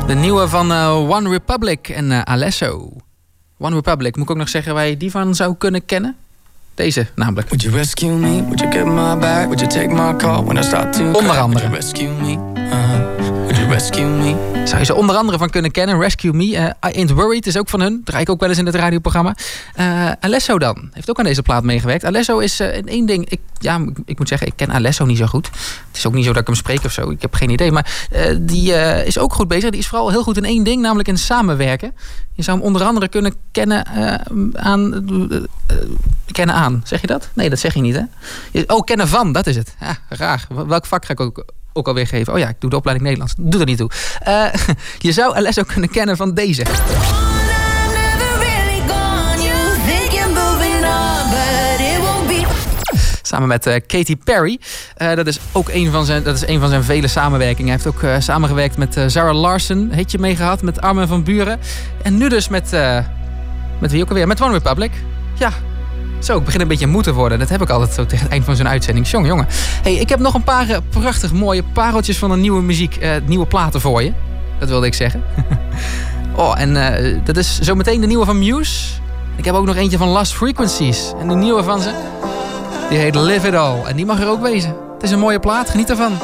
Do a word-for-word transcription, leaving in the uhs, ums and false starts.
De nieuwe van uh, One Republic en uh, Alesso. One Republic, moet ik ook nog zeggen waar je die van zou kunnen kennen? Deze namelijk. Would you rescue me? Would you get my back? Would you take my call when I start to cry? Onder andere. Would you rescue me? Uh-huh. Would you rescue me? Zou je ze onder andere van kunnen kennen. Rescue Me. Uh, I Ain't Worried is ook van hun. Draai ik ook wel eens in het radioprogramma. Uh, Alesso dan. Heeft ook aan deze plaat meegewerkt. Alesso is uh, in één ding... Ik, ja, ik moet zeggen, ik ken Alesso niet zo goed. Het is ook niet zo dat ik hem spreek of zo. Ik heb geen idee. Maar uh, die uh, is ook goed bezig. Die is vooral heel goed in één ding. Namelijk in samenwerken. Je zou hem onder andere kunnen kennen uh, aan... Uh, uh, kennen aan. Zeg je dat? Nee, dat zeg je niet, hè? Oh, kennen van. Dat is het. Ja, raar. Welk vak ga ik ook... ook alweer geven. Oh ja, ik doe de opleiding Nederlands. Doe er niet toe. Uh, je zou Alesso kunnen kennen van deze. Samen met uh, Katy Perry. Uh, dat is ook een van zijn, dat is een van zijn vele samenwerkingen. Hij heeft ook uh, samengewerkt met uh, Zara Larsson. Heet je mee gehad met Armin van Buuren. En nu dus met... Uh, met wie ook alweer? Met One Republic. Ja. Zo, ik begin een beetje moe te worden. Dat heb ik altijd zo tegen het eind van zo'n uitzending. Jongen, jongen. Hey, ik heb nog een paar uh, prachtig mooie pareltjes van een nieuwe muziek, uh, nieuwe platen voor je. Dat wilde ik zeggen. oh, en uh, dat is zometeen de nieuwe van Muse. Ik heb ook nog eentje van Lost Frequencies. En de nieuwe van ze, die heet Live It All. En die mag er ook wezen. Het is een mooie plaat, geniet ervan.